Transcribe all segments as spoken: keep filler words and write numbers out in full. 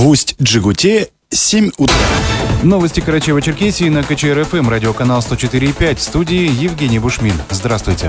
В Усть-Джигуте семь утра. Новости Карачаево-Черкесии на ка че эр эф эм, радиоканал сто четыре и пять. В студии Евгений Бушмин. Здравствуйте.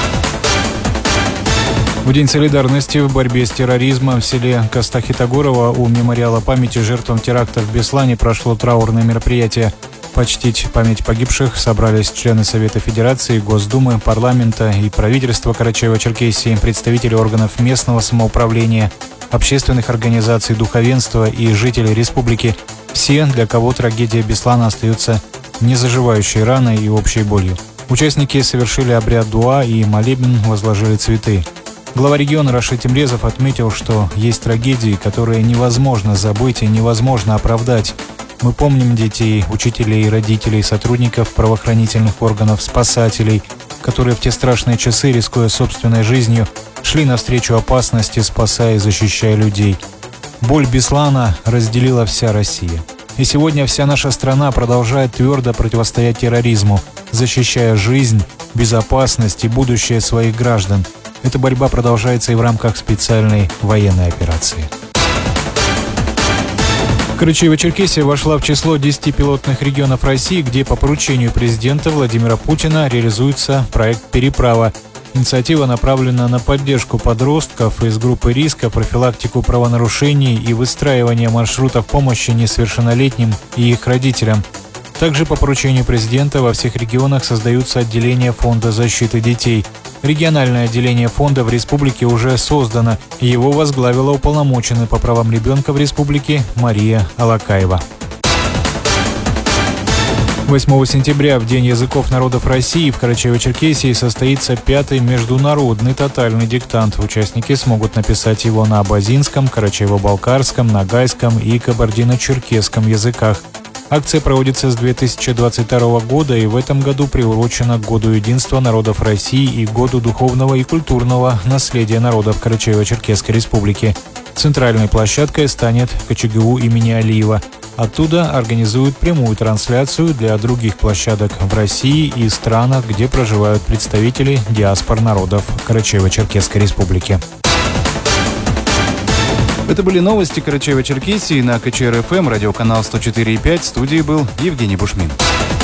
В День солидарности в борьбе с терроризмом в селе Кастахи-Тагорова у мемориала памяти жертвам теракта в Беслане прошло траурное мероприятие. Почтить память погибших собрались члены Совета Федерации, Госдумы, парламента и правительства Карачаево-Черкесии, представители органов местного самоуправления, общественных организаций, духовенства и жителей республики. Все, для кого трагедия Беслана остается незаживающей раной и общей болью. Участники совершили обряд дуа и молебен, возложили цветы. Глава региона Рашид Темрезов отметил, что есть трагедии, которые невозможно забыть и невозможно оправдать. Мы помним детей, учителей, родителей, сотрудников правоохранительных органов, спасателей, которые в те страшные часы, рискуя собственной жизнью, шли навстречу опасности, спасая и защищая людей. Боль Беслана разделила вся Россия. И сегодня вся наша страна продолжает твердо противостоять терроризму, защищая жизнь, безопасность и будущее своих граждан. Эта борьба продолжается и в рамках специальной военной операции. Карачаево-Черкесия вошла в число десяти пилотных регионов России, где по поручению президента Владимира Путина реализуется проект «Переправа». Инициатива направлена на поддержку подростков из группы риска, профилактику правонарушений и выстраивание маршрутов помощи несовершеннолетним и их родителям. Также по поручению президента во всех регионах создаются отделения Фонда защиты детей. Региональное отделение фонда в республике уже создано, и его возглавила уполномоченная по правам ребенка в республике Мария Алакаева. восьмого сентября, в День языков народов России, в Карачаево-Черкесии состоится пятый международный тотальный диктант. Участники смогут написать его на абазинском, карачаево-балкарском, ногайском и кабардино-черкесском языках. Акция проводится с две тысячи двадцать второго года и в этом году приурочена к Году единства народов России и Году духовного и культурного наследия народов Карачаево-Черкесской республики. Центральной площадкой станет ка че гэ у имени Алиева. Оттуда организуют прямую трансляцию для других площадок в России и странах, где проживают представители диаспор народов Карачаево-Черкесской республики. Это были новости Карачаево-Черкесии на ка че эр эф эм, радиоканал сто четыре и пять. В студии был Евгений Бушмин.